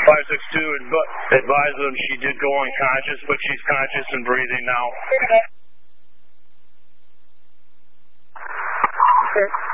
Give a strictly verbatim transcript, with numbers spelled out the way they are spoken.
five six two, advise them she did go unconscious, but she's conscious and breathing now. Okay.